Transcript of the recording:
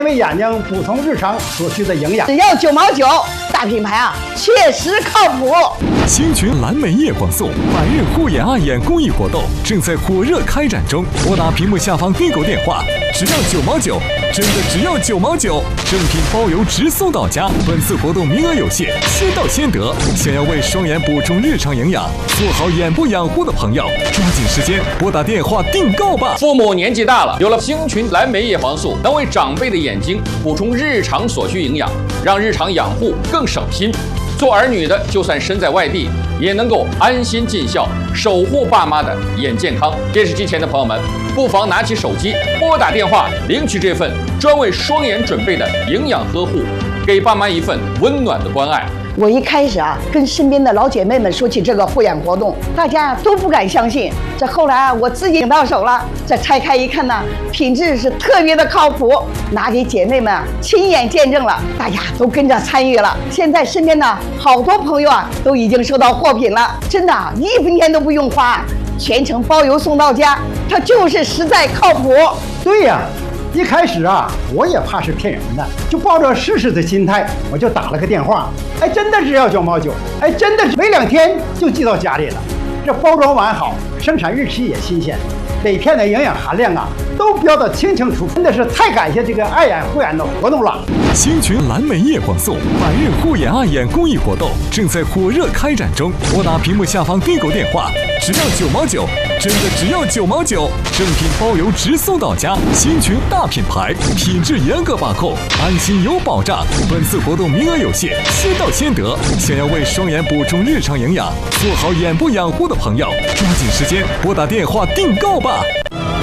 为眼睛补充日常所需的营养， 只要9毛9，大品牌啊，确实靠谱。 星群蓝莓叶黄素百日护眼爱眼公益活动正在火热开展中，拨打屏幕下方订购电话，只要9毛9，真的只要9毛9，正品包邮直送到家。本次活动名额有限，先到先得。想要为双眼补充日常营养，做好眼部养护的朋友，抓紧时间拨打电话订购吧。 父母年纪大了，有了星群蓝莓叶黄素，能为长辈的眼睛补充日常所需营养，让日常养护更省心。做儿女的，就算身在外地，也能够安心尽孝，守护爸妈的眼健康。电视机前的朋友们，不妨拿起手机，拨打电话，领取这份专为双眼准备的营养呵护，给爸妈一份温暖的关爱。 我一开始啊，跟身边的老姐妹们说起这个护眼活动，大家都不敢相信。这后来啊，我自己领到手了，这拆开一看呢，品质是特别的靠谱，拿给姐妹们亲眼见证了，大家都跟着参与了。现在身边呢，好多朋友啊，都已经收到货品了，真的1分钱都不用花，全程包邮送到家，它就是实在靠谱。 对呀。一开始啊，我也怕是骗人的，就抱着试试的心态，我就打了个电话。哎，真的只要9毛9，哎，真的是没2天就寄到家里了。这包装完好，生产日期也新鲜，每片的营养含量啊都标得清清楚楚，真的是太感谢这个爱眼护眼的活动了。 星群蓝莓叶黄素百日护眼爱眼公益活动正在火热开展中，拨打屏幕下方订购电话，只要9毛9，真的只要9毛9，正品包邮直送到家。星群大品牌，品质严格把控，安心有保障。本次活动名额有限，先到先得。想要为双眼补充日常营养，做好眼部养护的朋友，抓紧时间拨打电话订购吧。